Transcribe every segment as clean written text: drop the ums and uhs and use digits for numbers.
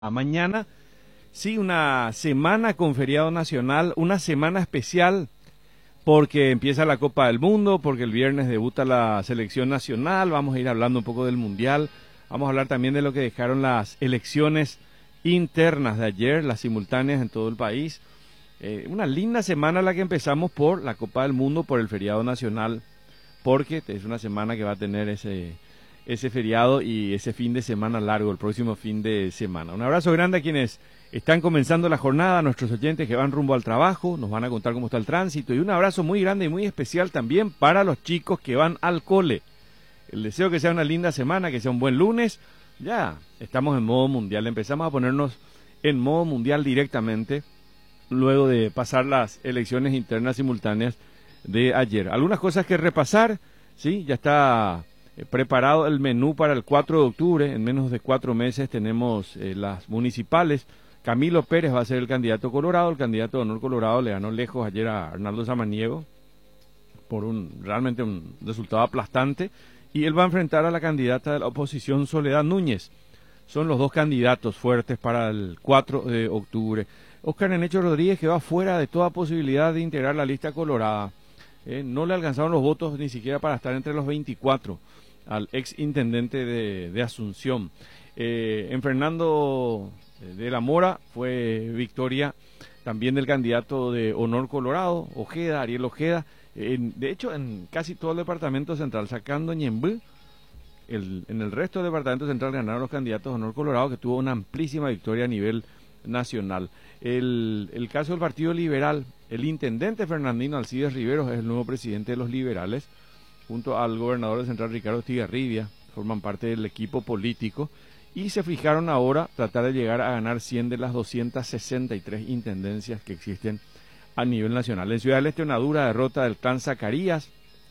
A mañana, sí, una semana con feriado nacional, una semana especial porque empieza la Copa del Mundo, porque el viernes debuta la selección nacional, vamos a ir hablando un poco del Mundial, vamos a hablar también de lo que dejaron las elecciones internas de ayer, las simultáneas en todo el país. Una linda semana la que empezamos por la Copa del Mundo, por el feriado nacional, porque es una semana que va a tener ese feriado y ese fin de semana largo, el próximo fin de semana. Un abrazo grande a quienes están comenzando la jornada, a nuestros oyentes que van rumbo al trabajo, nos van a contar cómo está el tránsito, y un abrazo muy grande y muy especial también para los chicos que van al cole. El deseo que sea una linda semana, que sea un buen lunes. Ya estamos en modo mundial, empezamos a ponernos en modo mundial directamente luego de pasar las elecciones internas simultáneas de ayer. Algunas cosas que repasar, sí, ya está preparado el menú para el 4 de octubre, en menos de 4 meses tenemos las municipales. Camilo Pérez va a ser el candidato colorado, el candidato de honor colorado le ganó lejos ayer a Arnaldo Samaniego por realmente un resultado aplastante, y él va a enfrentar a la candidata de la oposición Soledad Núñez. Son los dos candidatos fuertes para el 4 de octubre. Óscar Nenecho Rodríguez quedó fuera de toda posibilidad de integrar la lista colorada. No le alcanzaron los votos ni siquiera para estar entre los 24 al ex intendente de Asunción. En Fernando de la Mora fue victoria también del candidato de honor colorado, Ojeda, Ariel Ojeda. De hecho, en casi todo el departamento central, sacando Ñemby, en el resto del departamento central ganaron los candidatos de honor colorado, que tuvo una amplísima victoria a nivel nacional. El caso del Partido Liberal, el intendente Fernandino Alcides Riveros es el nuevo presidente de los liberales, junto al gobernador de Central Ricardo Estigarribia, forman parte del equipo político, y se fijaron ahora tratar de llegar a ganar 100 de las 263 intendencias que existen a nivel nacional. En Ciudad del Este, una dura derrota del clan Zacarías,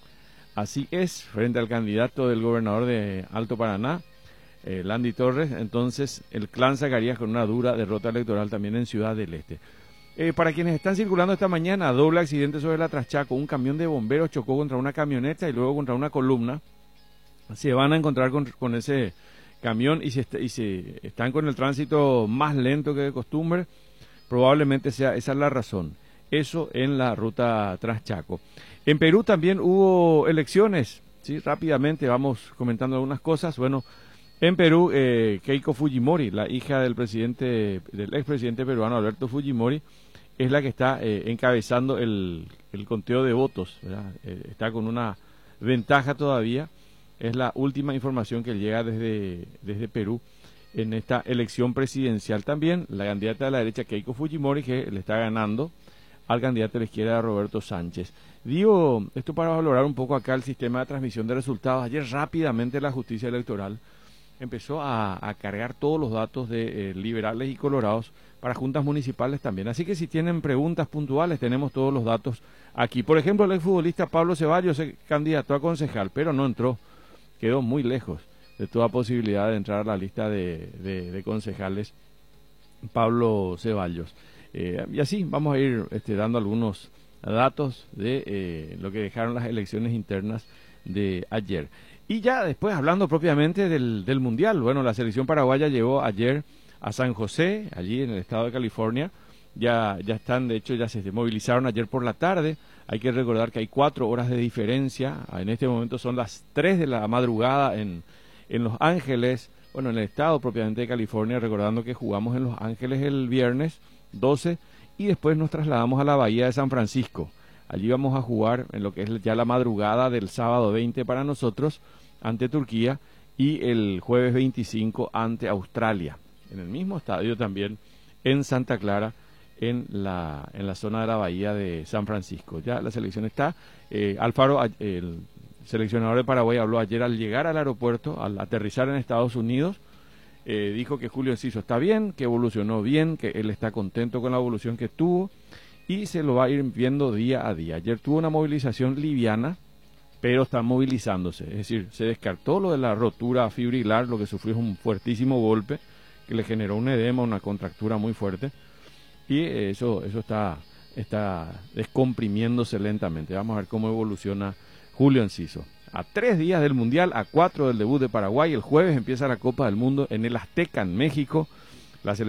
así es, frente al candidato del gobernador de Alto Paraná, Landy Torres. Entonces el clan Zacarías con una dura derrota electoral también en Ciudad del Este. Para quienes están circulando esta mañana, doble accidente sobre la Traschaco, un camión de bomberos chocó contra una camioneta y luego contra una columna. Se van a encontrar con ese camión y si están con el tránsito más lento que de costumbre, probablemente esa es la razón. Eso en la ruta Traschaco. En Perú también hubo elecciones, ¿sí? Rápidamente vamos comentando algunas cosas. Bueno, en Perú, Keiko Fujimori, la hija del expresidente peruano Alberto Fujimori, es la que está encabezando el conteo de votos, ¿verdad? Está con una ventaja todavía. Es la última información que llega desde Perú en esta elección presidencial. También la candidata de la derecha, Keiko Fujimori, que le está ganando al candidato de la izquierda, Roberto Sánchez. Digo esto para valorar un poco acá el sistema de transmisión de resultados. Ayer rápidamente la justicia electoral empezó a cargar todos los datos de liberales y colorados para juntas municipales también. Así que si tienen preguntas puntuales, tenemos todos los datos aquí. Por ejemplo, el exfutbolista Pablo Ceballos se candidató a concejal, pero no entró. Quedó muy lejos de toda posibilidad de entrar a la lista de concejales Pablo Ceballos. Y así vamos a ir dando algunos datos de lo que dejaron las elecciones internas de ayer. Y ya después, hablando propiamente del Mundial, bueno, la selección paraguaya llegó ayer a San José, allí en el estado de California. Ya están, de hecho, ya se movilizaron ayer por la tarde. Hay que recordar que hay 4 horas de diferencia. En este momento son las 3 de la madrugada en Los Ángeles, bueno, en el estado propiamente de California, recordando que jugamos en Los Ángeles el viernes 12 y después nos trasladamos a la bahía de San Francisco. Allí vamos a jugar en lo que es ya la madrugada del sábado 20 para nosotros ante Turquía y el jueves 25 ante Australia, en el mismo estadio también en Santa Clara, en la zona de la bahía de San Francisco. Ya la selección está. Alfaro, el seleccionador de Paraguay, habló ayer al llegar al aeropuerto, al aterrizar en Estados Unidos. Dijo que Julio Enciso está bien, que evolucionó bien, que él está contento con la evolución que tuvo y se lo va a ir viendo día a día. Ayer tuvo una movilización liviana, pero está movilizándose, es decir, se descartó lo de la rotura fibrilar, lo que sufrió es un fuertísimo golpe que le generó un edema, una contractura muy fuerte, y eso está descomprimiéndose lentamente. Vamos a ver cómo evoluciona Julio Enciso. A 3 días del Mundial, a 4 del debut de Paraguay, el jueves empieza la Copa del Mundo en el Azteca, en México, La